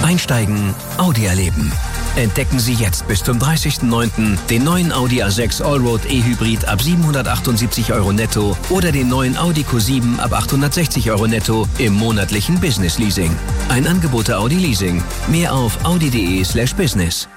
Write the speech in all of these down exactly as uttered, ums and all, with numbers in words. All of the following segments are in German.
Einsteigen, Audi erleben. Entdecken Sie jetzt bis zum dreißigsten neunten den neuen Audi A sechs Allroad E-Hybrid ab siebenhundertachtundsiebzig Euro netto oder den neuen Audi Q sieben ab achthundertsechzig Euro netto im monatlichen Business Leasing. Ein Angebot der Audi Leasing. Mehr auf audi.de slash business.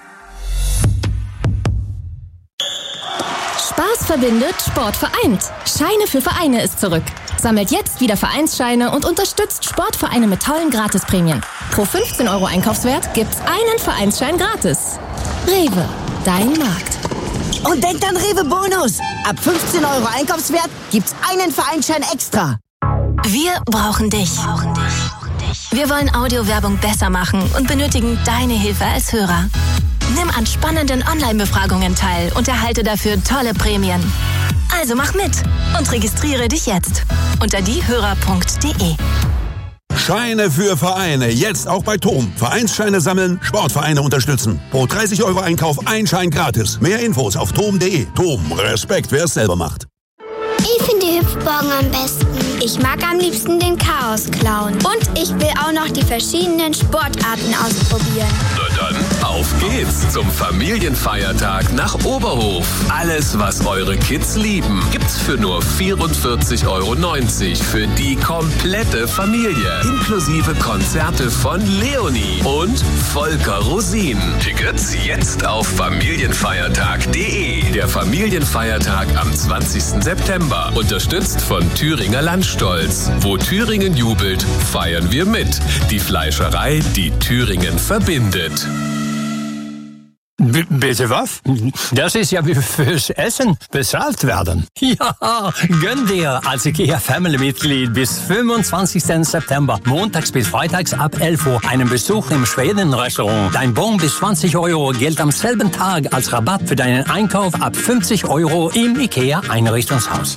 Spaß verbindet, Sport vereint. Scheine für Vereine ist zurück. Sammelt jetzt wieder Vereinsscheine und unterstützt Sportvereine mit tollen Gratisprämien. Pro fünfzehn Euro Einkaufswert gibt's einen Vereinsschein gratis. Rewe, dein Markt. Und denkt an Rewe Bonus. Ab fünfzehn Euro Einkaufswert gibt's einen Vereinsschein extra. Wir brauchen dich. Wir wollen Audiowerbung besser machen und benötigen deine Hilfe als Hörer. Nimm an spannenden Online-Befragungen teil und erhalte dafür tolle Prämien. Also mach mit und registriere dich jetzt unter diehörer punkt de. Scheine für Vereine, jetzt auch bei Tom. Vereinsscheine sammeln, Sportvereine unterstützen. Pro dreißig Euro Einkauf ein Schein gratis. Mehr Infos auf tom punkt de. Tom, Respekt, wer es selber macht. Ich finde die Hüpfburgen am besten. Ich mag am liebsten den Chaos-Clown. Und ich will auch noch die verschiedenen Sportarten ausprobieren. Na dann, auf geht's zum Familienfeiertag nach Oberhof. Alles, was eure Kids lieben, gibt's für nur vierundvierzig Euro neunzig für die komplette Familie. Inklusive Konzerte von Leonie und Volker Rosin. Tickets jetzt auf familienfeiertag punkt de. Der Familienfeiertag am zwanzigsten September. Unterstützt von Thüringer Landstolz. Wo Thüringen jubelt, feiern wir mit. Die Fleischerei, die Thüringen verbindet. B- bitte was? Das ist ja wie fürs Essen bezahlt werden. Ja, gönn dir als IKEA Family-Mitglied bis fünfundzwanzigsten September, montags bis freitags ab elf Uhr, einen Besuch im Schweden-Restaurant. Dein Bon bis zwanzig Euro gilt am selben Tag als Rabatt für deinen Einkauf ab fünfzig Euro im IKEA Einrichtungshaus.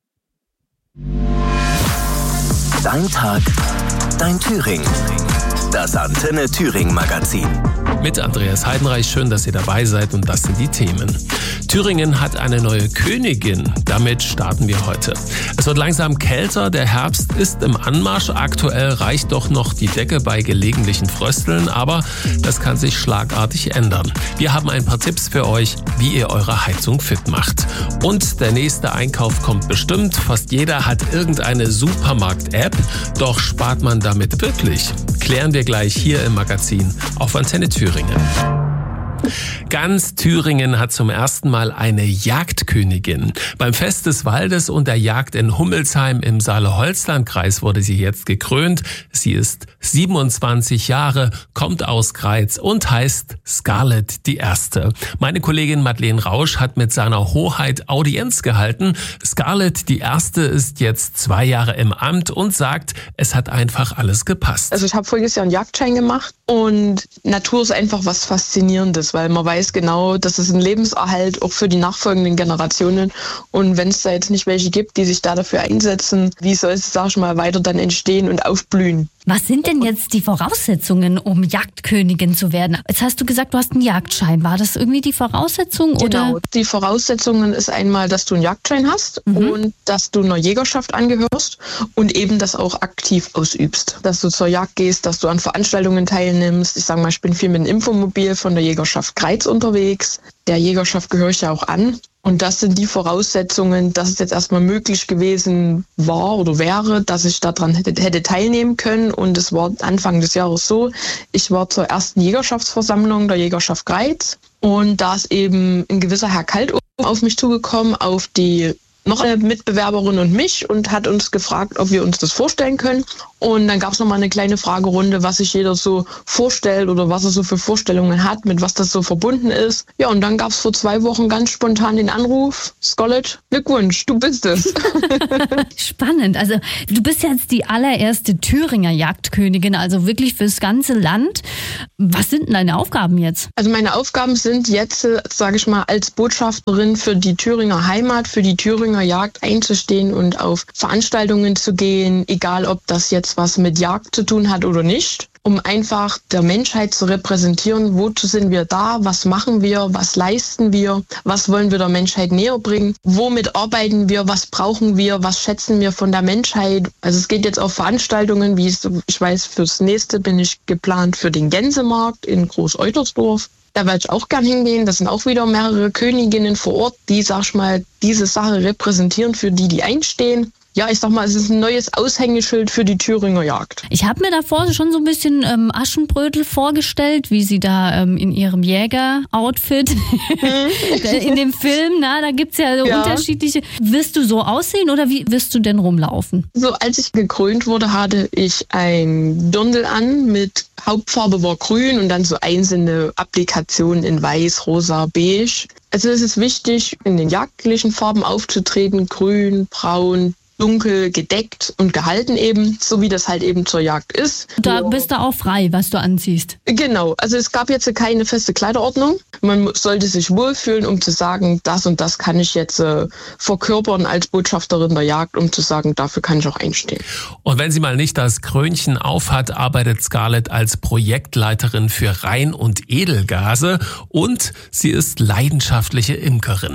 Dein Tag, dein Thüringen. Das Antenne Thüringen Magazin. Mit Andreas Heidenreich, schön, dass ihr dabei seid und das sind die Themen. Thüringen hat eine neue Königin. Damit starten wir heute. Es wird langsam kälter, der Herbst ist im Anmarsch. Aktuell reicht doch noch die Decke bei gelegentlichen Frösteln, aber das kann sich schlagartig ändern. Wir haben ein paar Tipps für euch, wie ihr eure Heizung fit macht. Und der nächste Einkauf kommt bestimmt. Fast jeder hat irgendeine Supermarkt-App, doch spart man damit wirklich? Klären wir gleich hier im Magazin auf Antenne Thüringen. Ganz Thüringen hat zum ersten Mal eine Jagdkönigin. Beim Fest des Waldes und der Jagd in Hummelsheim im Saale-Holzland-Kreis wurde sie jetzt gekrönt. Sie ist siebenundzwanzig Jahre, kommt aus Greiz und heißt Scarlett die Erste. Meine Kollegin Madeleine Rausch hat mit seiner Hoheit Audienz gehalten. Scarlett die Erste ist jetzt zwei Jahre im Amt und sagt, es hat einfach alles gepasst. Also ich habe voriges Jahr einen Jagdschein gemacht und Natur ist einfach was Faszinierendes, weil man weiß genau, das ist ein Lebenserhalt auch für die nachfolgenden Generationen. Und wenn es da jetzt nicht welche gibt, die sich da dafür einsetzen, wie soll es, sag ich mal, weiter dann entstehen und aufblühen? Was sind denn jetzt die Voraussetzungen, um Jagdkönigin zu werden? Jetzt hast du gesagt, du hast einen Jagdschein. War das irgendwie die Voraussetzung? Genau, oder? Die Voraussetzungen ist einmal, dass du einen Jagdschein hast mhm. und dass du einer Jägerschaft angehörst und eben das auch aktiv ausübst. Dass du zur Jagd gehst, dass du an Veranstaltungen teilnimmst. Ich sage mal, ich bin viel mit dem Infomobil von der Jägerschaft Greiz unterwegs. Der Jägerschaft gehöre ich ja auch an. Und das sind die Voraussetzungen, dass es jetzt erstmal möglich gewesen war oder wäre, dass ich daran hätte, hätte teilnehmen können. Und es war Anfang des Jahres so, ich war zur ersten Jägerschaftsversammlung der Jägerschaft Greiz. Und da ist eben ein gewisser Herr Kaltofen auf mich zugekommen, auf die noch eine Mitbewerberin und mich und hat uns gefragt, ob wir uns das vorstellen können. Und dann gab es nochmal eine kleine Fragerunde, was sich jeder so vorstellt oder was er so für Vorstellungen hat, mit was das so verbunden ist. Ja, und dann gab es vor zwei Wochen ganz spontan den Anruf, Scarlett, Glückwunsch, du bist es. Spannend. Also du bist jetzt die allererste Thüringer Jagdkönigin, also wirklich fürs ganze Land. Was sind denn deine Aufgaben jetzt? Also meine Aufgaben sind jetzt, sage ich mal, als Botschafterin für die Thüringer Heimat, für die Thüringer Jagd einzustehen und auf Veranstaltungen zu gehen, egal ob das jetzt was mit Jagd zu tun hat oder nicht. um einfach der Menschheit zu repräsentieren, wozu sind wir da, was machen wir, was leisten wir, was wollen wir der Menschheit näher bringen, womit arbeiten wir, was brauchen wir, was schätzen wir von der Menschheit. Also es geht jetzt auf Veranstaltungen, wie es, ich weiß, fürs nächste bin ich geplant für den Gänsemarkt in Groß-Eutersdorf. Da werde ich auch gern hingehen. Das sind auch wieder mehrere Königinnen vor Ort, die, sag ich mal, diese Sache repräsentieren, für die die einstehen. Ja, ich sag mal, es ist ein neues Aushängeschild für die Thüringer Jagd. Ich habe mir davor schon so ein bisschen ähm, Aschenbrödel vorgestellt, wie sie da ähm, in ihrem Jäger-Outfit in dem Film, na, da gibt's ja so ja. unterschiedliche. Wirst du so aussehen oder wie wirst du denn rumlaufen? So, als ich gekrönt wurde, hatte ich ein Dirndl an mit Hauptfarbe war grün und dann so einzelne Applikationen in weiß, rosa, beige. Also es ist wichtig, in den jagdlichen Farben aufzutreten, grün, braun, dunkel, gedeckt und gehalten eben, so wie das halt eben zur Jagd ist. Da bist du auch frei, was du anziehst. Genau, also es gab jetzt keine feste Kleiderordnung. Man sollte sich wohlfühlen, um zu sagen, das und das kann ich jetzt äh, verkörpern als Botschafterin der Jagd, um zu sagen, dafür kann ich auch einstehen. Und wenn sie mal nicht das Krönchen aufhat, arbeitet Scarlett als Projektleiterin für Rein- und Edelgase und sie ist leidenschaftliche Imkerin.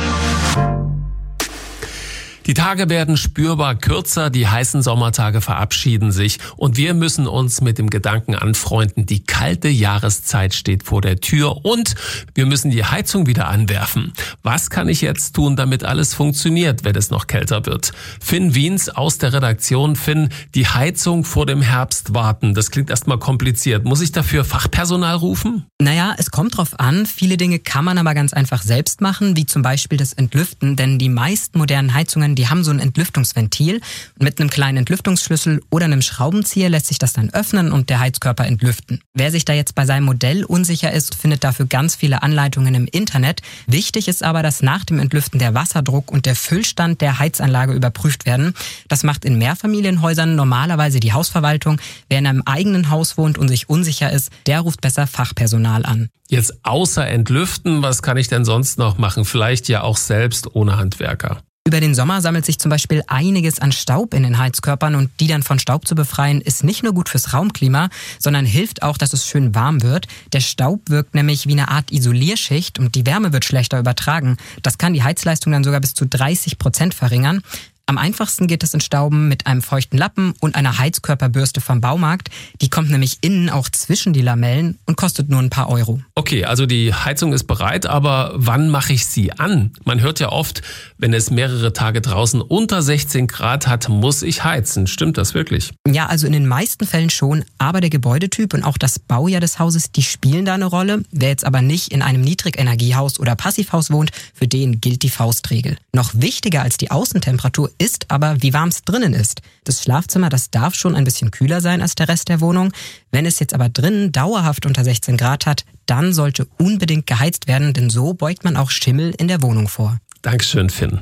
Die Tage werden spürbar kürzer, die heißen Sommertage verabschieden sich und wir müssen uns mit dem Gedanken anfreunden, die kalte Jahreszeit steht vor der Tür und wir müssen die Heizung wieder anwerfen. Was kann ich jetzt tun, damit alles funktioniert, wenn es noch kälter wird? Finn Wiens aus der Redaktion. Finn, die Heizung vor dem Herbst warten, das klingt erstmal kompliziert. Muss ich dafür Fachpersonal rufen? Naja, es kommt drauf an. Viele Dinge kann man aber ganz einfach selbst machen, wie zum Beispiel das Entlüften, denn die meisten modernen Heizungen, die haben so ein Entlüftungsventil und mit einem kleinen Entlüftungsschlüssel oder einem Schraubenzieher lässt sich das dann öffnen und der Heizkörper entlüften. Wer sich da jetzt bei seinem Modell unsicher ist, findet dafür ganz viele Anleitungen im Internet. Wichtig ist aber, dass nach dem Entlüften der Wasserdruck und der Füllstand der Heizanlage überprüft werden. Das macht in Mehrfamilienhäusern normalerweise die Hausverwaltung. Wer in einem eigenen Haus wohnt und sich unsicher ist, der ruft besser Fachpersonal an. Jetzt außer Entlüften, was kann ich denn sonst noch machen? Vielleicht ja auch selbst ohne Handwerker. Über den Sommer sammelt sich zum Beispiel einiges an Staub in den Heizkörpern und die dann von Staub zu befreien, ist nicht nur gut fürs Raumklima, sondern hilft auch, dass es schön warm wird. Der Staub wirkt nämlich wie eine Art Isolierschicht und die Wärme wird schlechter übertragen. Das kann die Heizleistung dann sogar bis zu dreißig Prozent verringern. Am einfachsten geht es entstauben mit einem feuchten Lappen und einer Heizkörperbürste vom Baumarkt. Die kommt nämlich innen auch zwischen die Lamellen und kostet nur ein paar Euro. Okay, also die Heizung ist bereit, aber wann mache ich sie an? Man hört ja oft, wenn es mehrere Tage draußen unter sechzehn Grad hat, muss ich heizen. Stimmt das wirklich? Ja, also in den meisten Fällen schon, aber der Gebäudetyp und auch das Baujahr des Hauses, die spielen da eine Rolle. Wer jetzt aber nicht in einem Niedrigenergiehaus oder Passivhaus wohnt, für den gilt die Faustregel. Noch wichtiger als die Außentemperatur ist aber, wie warm es drinnen ist. Das Schlafzimmer, das darf schon ein bisschen kühler sein als der Rest der Wohnung. Wenn es jetzt aber drinnen dauerhaft unter sechzehn Grad hat, dann sollte unbedingt geheizt werden, denn so beugt man auch Schimmel in der Wohnung vor. Dankeschön, Finn.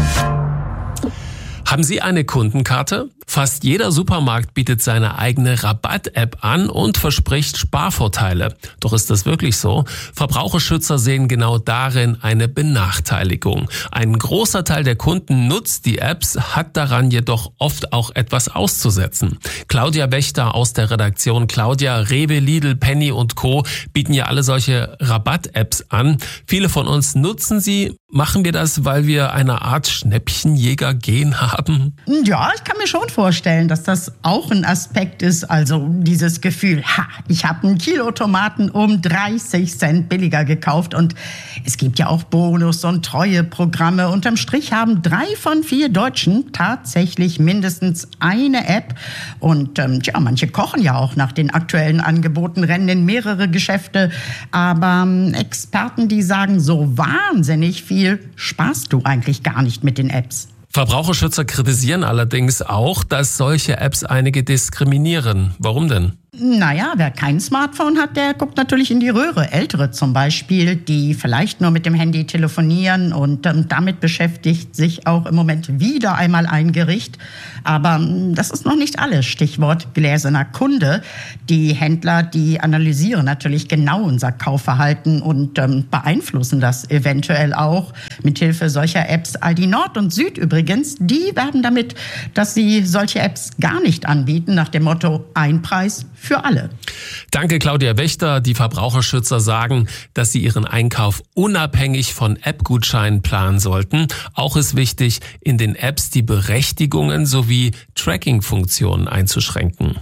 Haben Sie eine Kundenkarte? Fast jeder Supermarkt bietet seine eigene Rabatt-App an und verspricht Sparvorteile. Doch ist das wirklich so? Verbraucherschützer sehen genau darin eine Benachteiligung. Ein großer Teil der Kunden nutzt die Apps, hat daran jedoch oft auch etwas auszusetzen. Claudia Wächter aus der Redaktion. Claudia, Rewe, Lidl, Penny und Co. bieten ja alle solche Rabatt-Apps an. Viele von uns nutzen sie. Machen wir das, weil wir eine Art Schnäppchenjäger-Gen haben? Ja, ich kann mir schon vorstellen, dass das auch ein Aspekt ist, also dieses Gefühl, ha, ich habe ein Kilo Tomaten um dreißig Cent billiger gekauft und es gibt ja auch Bonus- und Treueprogramme. Unterm Strich haben drei von vier Deutschen tatsächlich mindestens eine App und ähm, tja, manche kochen ja auch nach den aktuellen Angeboten, rennen in mehrere Geschäfte, aber ähm, Experten, die sagen, so wahnsinnig viel sparst du eigentlich gar nicht mit den Apps. Verbraucherschützer kritisieren allerdings auch, dass solche Apps einige diskriminieren. Warum denn? Naja, wer kein Smartphone hat, der guckt natürlich in die Röhre. Ältere zum Beispiel, die vielleicht nur mit dem Handy telefonieren und ähm, damit beschäftigt sich auch im Moment wieder einmal ein Gericht. Aber ähm, das ist noch nicht alles. Stichwort gläserner Kunde. Die Händler, die analysieren natürlich genau unser Kaufverhalten und ähm, beeinflussen das eventuell auch mithilfe solcher Apps. Aldi Nord und Süd übrigens, die werben damit, dass sie solche Apps gar nicht anbieten, nach dem Motto ein Preis für alle. Danke, Claudia Wächter. Die Verbraucherschützer sagen, dass sie ihren Einkauf unabhängig von App-Gutscheinen planen sollten. Auch ist wichtig, in den Apps die Berechtigungen sowie Tracking-Funktionen einzuschränken.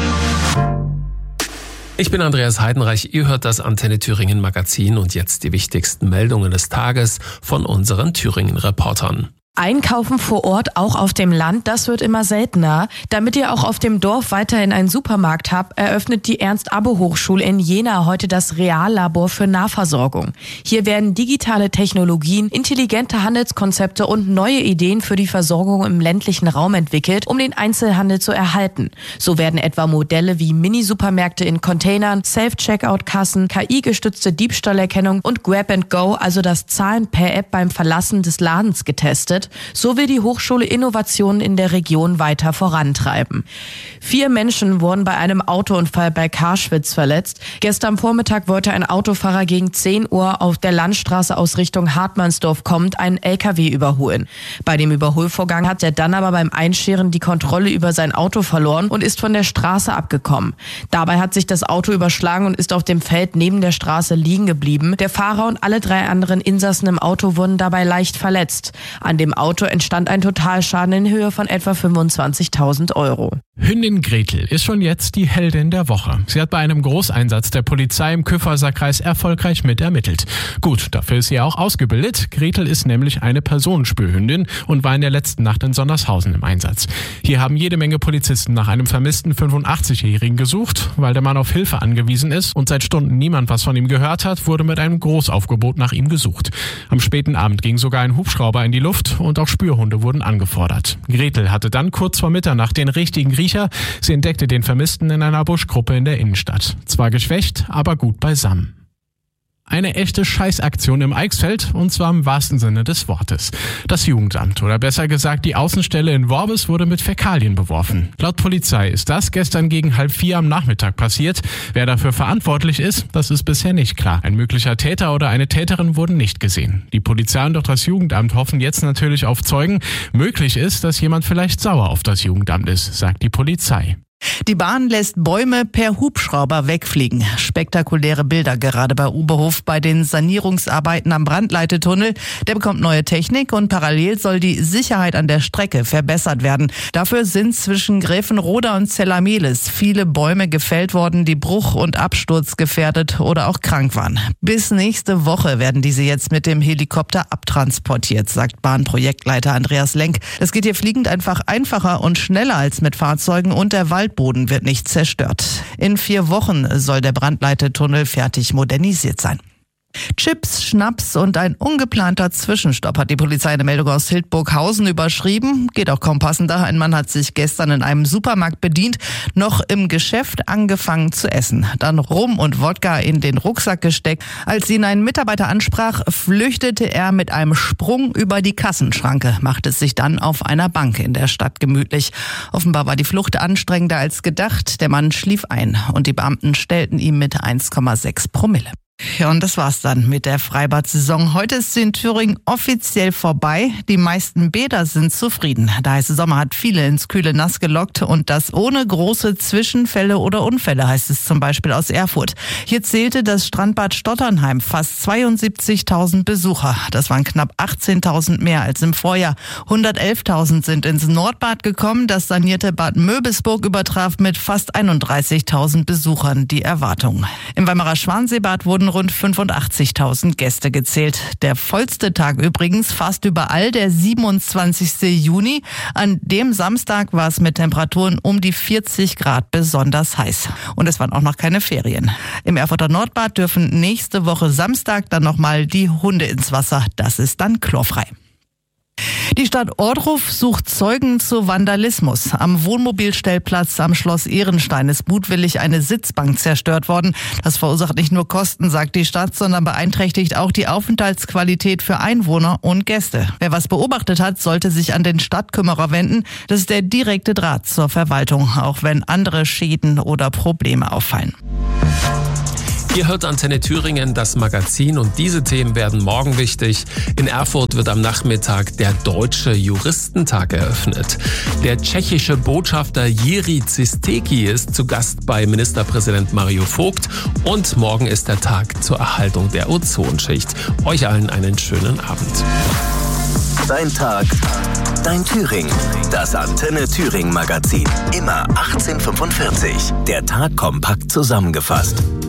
Ich bin Andreas Heidenreich, ihr hört das Antenne Thüringen Magazin und jetzt die wichtigsten Meldungen des Tages von unseren Thüringen-Reportern. Einkaufen vor Ort, auch auf dem Land, das wird immer seltener. Damit ihr auch auf dem Dorf weiterhin einen Supermarkt habt, eröffnet die Ernst-Abbe-Hochschule in Jena heute das Reallabor für Nahversorgung. Hier werden digitale Technologien, intelligente Handelskonzepte und neue Ideen für die Versorgung im ländlichen Raum entwickelt, um den Einzelhandel zu erhalten. So werden etwa Modelle wie Mini-Supermärkte in Containern, Self-Checkout-Kassen, K I-gestützte Diebstahlerkennung und Grab and Go, also das Zahlen per App beim Verlassen des Ladens, getestet. So will die Hochschule Innovationen in der Region weiter vorantreiben. Vier Menschen wurden bei einem Autounfall bei Karschwitz verletzt. Gestern Vormittag wollte ein Autofahrer gegen zehn Uhr auf der Landstraße aus Richtung Hartmannsdorf kommend einen L K W überholen. Bei dem Überholvorgang hat er dann aber beim Einscheren die Kontrolle über sein Auto verloren und ist von der Straße abgekommen. Dabei hat sich das Auto überschlagen und ist auf dem Feld neben der Straße liegen geblieben. Der Fahrer und alle drei anderen Insassen im Auto wurden dabei leicht verletzt. An dem Auto entstand ein Totalschaden in Höhe von etwa fünfundzwanzigtausend Euro. Hündin Gretel ist schon jetzt die Heldin der Woche. Sie hat bei einem Großeinsatz der Polizei im Kyffhäuser-Kreis erfolgreich mitermittelt. Gut, dafür ist sie auch ausgebildet. Gretel ist nämlich eine Personenspürhündin und war in der letzten Nacht in Sondershausen im Einsatz. Hier haben jede Menge Polizisten nach einem vermissten fünfundachtzigjährigen gesucht. Weil der Mann auf Hilfe angewiesen ist und seit Stunden niemand was von ihm gehört hat, wurde mit einem Großaufgebot nach ihm gesucht. Am späten Abend ging sogar ein Hubschrauber in die Luft und auch Spürhunde wurden angefordert. Gretel hatte dann kurz vor Mitternacht den richtigen Riecher. Sie entdeckte den Vermissten in einer Buschgruppe in der Innenstadt. Zwar geschwächt, aber gut beisammen. Eine echte Scheißaktion im Eichsfeld, und zwar im wahrsten Sinne des Wortes. Das Jugendamt, oder besser gesagt die Außenstelle in Worbis, wurde mit Fäkalien beworfen. Laut Polizei ist das gestern gegen halb vier am Nachmittag passiert. Wer dafür verantwortlich ist, das ist bisher nicht klar. Ein möglicher Täter oder eine Täterin wurden nicht gesehen. Die Polizei und auch das Jugendamt hoffen jetzt natürlich auf Zeugen. Möglich ist, dass jemand vielleicht sauer auf das Jugendamt ist, sagt die Polizei. Die Bahn lässt Bäume per Hubschrauber wegfliegen. Spektakuläre Bilder gerade bei Oberhof bei den Sanierungsarbeiten am Brandleitetunnel. Der bekommt neue Technik und parallel soll die Sicherheit an der Strecke verbessert werden. Dafür sind zwischen Gräfenroda und Zellamelis viele Bäume gefällt worden, die bruch- und absturzgefährdet oder auch krank waren. Bis nächste Woche werden diese jetzt mit dem Helikopter abtransportiert, sagt Bahnprojektleiter Andreas Lenk. Das geht hier fliegend einfach einfacher und schneller als mit Fahrzeugen und der Wald Boden wird nicht zerstört. In vier Wochen soll der Brandleitetunnel fertig modernisiert sein. Chips, Schnaps und ein ungeplanter Zwischenstopp hat die Polizei eine Meldung aus Hildburghausen überschrieben. Geht auch kaum passender. Ein Mann hat sich gestern in einem Supermarkt bedient, noch im Geschäft angefangen zu essen. Dann Rum und Wodka in den Rucksack gesteckt. Als ihn ein Mitarbeiter ansprach, flüchtete er mit einem Sprung über die Kassenschranke, machte es sich dann auf einer Bank in der Stadt gemütlich. Offenbar war die Flucht anstrengender als gedacht. Der Mann schlief ein und die Beamten stellten ihm mit eins Komma sechs Promille. Ja, und das war's dann mit der Freibad-Saison. Heute ist sie in Thüringen offiziell vorbei. Die meisten Bäder sind zufrieden. Der heiße Sommer hat viele ins kühle Nass gelockt und das ohne große Zwischenfälle oder Unfälle, heißt es zum Beispiel aus Erfurt. Hier zählte das Strandbad Stotternheim fast zweiundsiebzigtausend Besucher. Das waren knapp achtzehntausend mehr als im Vorjahr. hundertelftausend sind ins Nordbad gekommen. Das sanierte Bad Möbisburg übertraf mit fast einunddreißigtausend Besuchern die Erwartungen. Im Weimarer Schwanseebad wurden rund fünfundachtzigtausend Gäste gezählt. Der vollste Tag übrigens fast überall der siebenundzwanzigste Juni. An dem Samstag war es mit Temperaturen um die vierzig Grad besonders heiß. Und es waren auch noch keine Ferien. Im Erfurter Nordbad dürfen nächste Woche Samstag dann nochmal die Hunde ins Wasser. Das ist dann chlorfrei. Die Stadt Ohrdruf sucht Zeugen zu Vandalismus. Am Wohnmobilstellplatz am Schloss Ehrenstein ist mutwillig eine Sitzbank zerstört worden. Das verursacht nicht nur Kosten, sagt die Stadt, sondern beeinträchtigt auch die Aufenthaltsqualität für Einwohner und Gäste. Wer was beobachtet hat, sollte sich an den Stadtkümmerer wenden. Das ist der direkte Draht zur Verwaltung, auch wenn andere Schäden oder Probleme auffallen. Ihr hört Antenne Thüringen, das Magazin, und diese Themen werden morgen wichtig. In Erfurt wird am Nachmittag der Deutsche Juristentag eröffnet. Der tschechische Botschafter Jiří Cisteký ist zu Gast bei Ministerpräsident Mario Vogt und morgen ist der Tag zur Erhaltung der Ozonschicht. Euch allen einen schönen Abend. Dein Tag, dein Thüringen. Das Antenne Thüringen Magazin. Immer achtzehn Uhr fünfundvierzig. Der Tag kompakt zusammengefasst.